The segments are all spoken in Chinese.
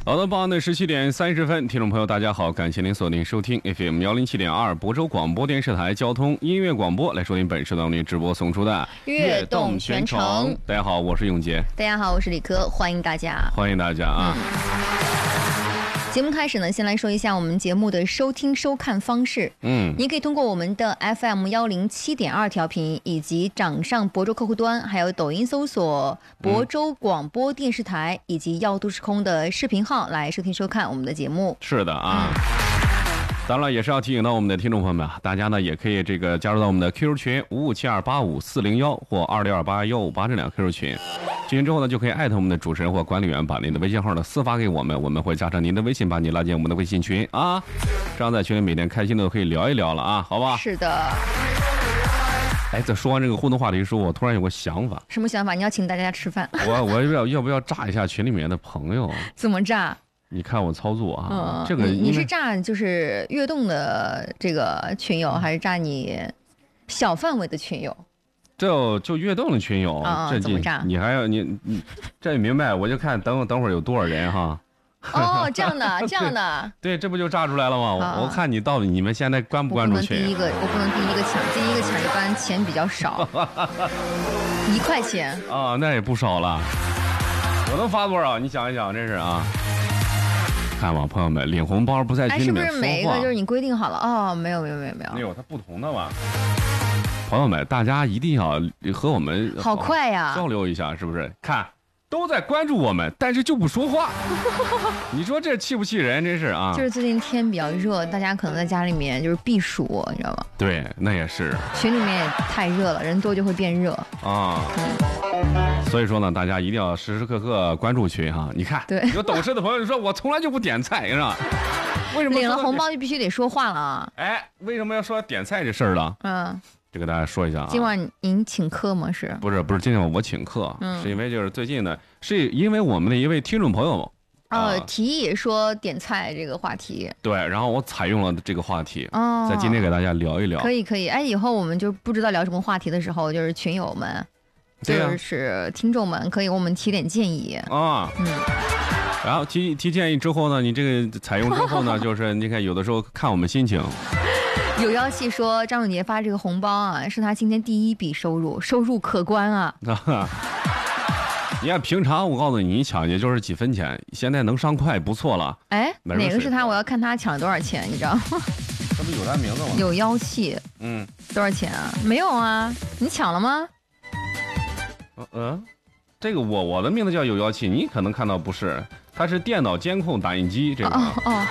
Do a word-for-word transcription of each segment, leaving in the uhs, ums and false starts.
好的，傍晚的十七点三十分，听众朋友大家好，感谢您锁定收听 F M 幺零七点二亳州广播电视台交通音乐广播，来收听本时段为您直播送出的悦动全程。 大家好，我是永杰。 大家好，我是李科，欢迎大家， 欢迎大家啊。 嗯节目开始呢，先来说一下我们节目的收听收看方式。嗯，你可以通过我们的 F M 幺零七点二调频，以及掌上亳州客户端，还有抖音搜索亳州广播电视台，以及耀都时空的视频号来收听收看我们的节目。 是的啊。嗯当然也是要提醒到我们的听众朋友们啊，大家呢也可以这个加入到我们的 Q Q 群五五七二八五四零一或二六二八幺五八这两个 Q Q 群，进群之后呢就可以艾特我们的主持人或管理员，把您的微信号呢私发给我们，我们会加上您的微信，把你拉进我们的微信群啊，这样在群里每天开心的可以聊一聊了啊，好吧？ 是的。 哎，在说完这个互动话题的时候，我突然有个想法。 什么想法？你要请大家吃饭？ 我我要要不要炸一下群里面的朋友？ 怎么炸？ 你看我操作啊， 嗯、 这个你你是炸就是悦动的这个群友，还是炸你小范围的群友？ 这就悦动的群友， 啊、 这怎么炸？ 你还要你你这也明白？我就看等等会儿有多少人哈。 哦，这样的，这样的。 对, 对，这不就炸出来了吗？我, 我看你到底你们现在关不关注群？ 我不能第一个，我不能第一个抢，第一个抢一般钱比较少，一块钱啊，那也不少了。我能发多少？你想一想，真是啊。看吧，朋友们，领红包不在群里面说话。 哎，是不是每一个就是你规定好了？哦，没有没有没有没有， 没有，它不同的吧？朋友们，大家一定要和我们好快呀交流一下，是不是？看，都在关注我们，但是就不说话。你说这气不气人？真是啊！ 就是最近天比较热，大家可能在家里面就是避暑，你知道吗？ 对，那也是。 群里面也太热了，人多就会变热啊。嗯，所以说呢，大家一定要时时刻刻关注群哈。你看， 对， 有懂事的朋友就说，我从来就不点菜，是吧？为什么领了红包就必须得说话了啊？ 哎，为什么要说点菜这事儿了？嗯，这个大家说一下啊。 今晚您请客吗？是？ 不是不是，今天我请客，嗯、是因为就是最近呢，是因为我们的一位听众朋友。 呃，提议说点菜这个话题， 对，然后我采用了这个话题，哦，在今天给大家聊一聊。 可以可以，哎，以后我们就不知道聊什么话题的时候，就是群友们，就是听众们，可以给我们提点建议啊。嗯，然后提提建议之后呢，你这个采用之后呢，就是你看有的时候看我们心情。 有妖气说张永杰发这个红包啊，是他今天第一笔收入，收入可观啊。 你看，平常我告诉你，你抢也就是几分钱，现在能上块不错了。 哎，哪个是他？我要看他抢了多少钱，你知道吗？ 这不有他名字吗？ 有妖气。嗯，多少钱啊？没有啊，你抢了吗？ 嗯、呃，这个我我的名字叫有妖气，你可能看到不是，它是电脑监控打印机这个。哦哦。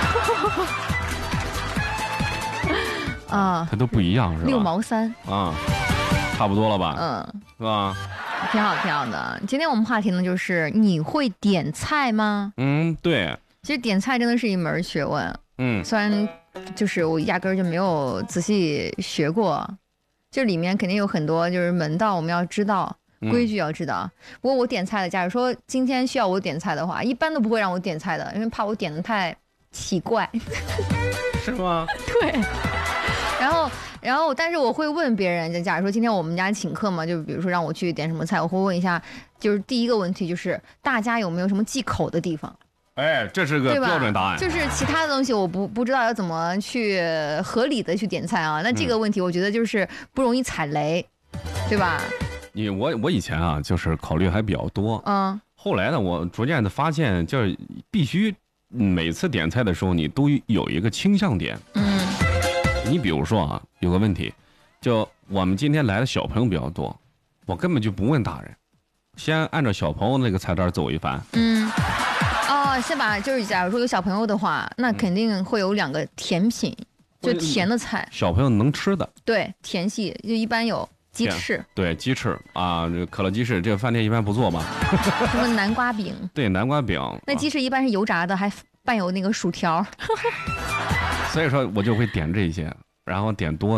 啊，它都不一样是吧？ 六毛三。 啊，差不多了吧？嗯，是吧？ 挺好挺好的。今天我们话题呢就是你会点菜吗？ 嗯，对。 其实点菜真的是一门学问。嗯，虽然就是我压根儿就没有仔细学过，就里面肯定有很多就是门道我们要知道，规矩要知道。嗯、不过我点菜的，假如说今天需要我点菜的话，一般都不会让我点菜的，因为怕我点的太奇怪。 是吗？ 对。然后。然后，但是我会问别人，就假如说今天我们家请客嘛，就比如说让我去点什么菜，我会问一下，就是第一个问题就是大家有没有什么忌口的地方？ 哎，这是个标准答案。 就是其他的东西我不不知道要怎么去合理的去点菜啊。那这个问题我觉得就是不容易踩雷，嗯、对吧？ 你我我以前啊，就是考虑还比较多，嗯，后来呢，我逐渐的发现，就是必须每次点菜的时候，你都有一个倾向点，嗯。你比如说啊，有个问题，就我们今天来的小朋友比较多，我根本就不问大人，先按照小朋友那个菜单走一番。嗯， 哦，先把就是假如说有小朋友的话，那肯定会有两个甜品，嗯、就甜的菜， 小朋友能吃的。 对，甜系就一般有鸡翅， 对，鸡翅啊，这可乐鸡翅，这个饭店一般不做嘛。 什么南瓜饼？ 对，南瓜饼。 那鸡翅一般是油炸的，还伴有那个薯条。 所以说我就会点这些，然后点多